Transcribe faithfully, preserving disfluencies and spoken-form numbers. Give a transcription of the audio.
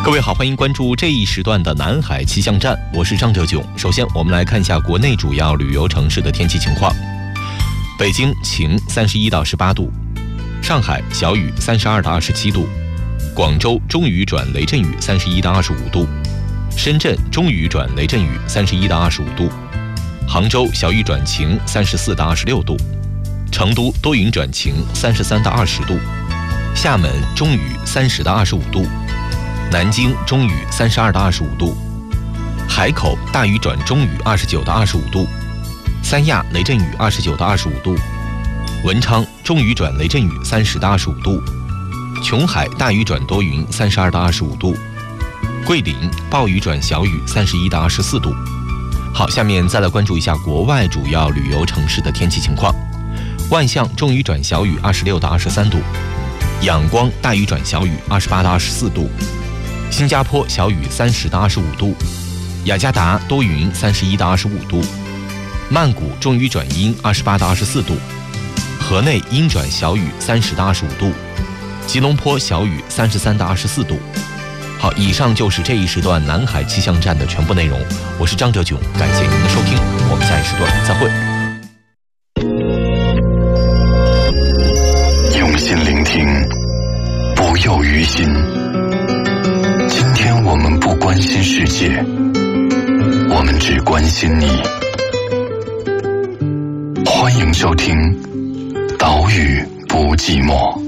各位好，欢迎关注这一时段的南海气象站，我是张哲炯。首先我们来看一下国内主要旅游城市的天气情况。北京晴，三十一到十八度；上海小雨，三十二到二十七度；广州中雨转雷阵雨，三十一到二十五度；深圳中雨转雷阵雨，三十一到二十五度；杭州小雨转晴，三十四到二十六度；成都多云转晴，三十三到二十度；厦门中雨，三十到二十五度；南京中雨，三十二到二十五度；海口大雨转中雨，二十九到二十五度；三亚雷阵雨，二十九到二十五度；文昌中雨转雷阵雨，三十到二十五度；琼海大雨转多云，三十二到二十五度；桂林暴雨转小雨，三十一到二十四度。好，下面再来关注一下国外主要旅游城市的天气情况。万象中雨转小雨，二十六到二十三度；仰光大雨转小雨，二十八到二十四度；新加坡小雨，三十到二十五度；雅加达多云，三十一到二十五度；曼谷中雨转阴，二十八到二十四度；河内阴转小雨，三十到二十五度；吉隆坡小雨，三十三到二十四度。好，以上就是这一时段南海气象站的全部内容。我是张哲炯，感谢您的收听，我们下一时段再会。 用心聆听，不囿于心。今天我们不关心世界，我们只关心你。欢迎收听《岛屿不寂寞》。